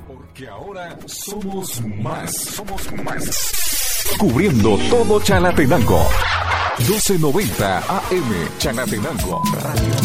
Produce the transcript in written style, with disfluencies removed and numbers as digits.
Porque ahora somos más. Cubriendo todo Chalatenango. 1290 AM Chalatenango Radio.